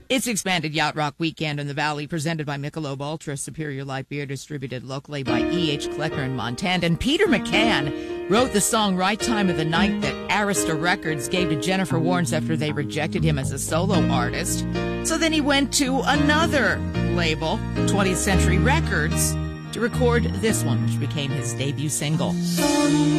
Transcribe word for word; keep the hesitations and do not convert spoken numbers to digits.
It's Expanded Yacht Rock Weekend in the Valley, presented by Michelob Ultra, Superior Light Beer, distributed locally by E H. Kleckner in Montana. And Peter McCann wrote the song Right Time of the Night that Arista Records gave to Jennifer Warnes after they rejected him as a solo artist. So then he went to another label, twentieth Century Records, to record this one, which became his debut single.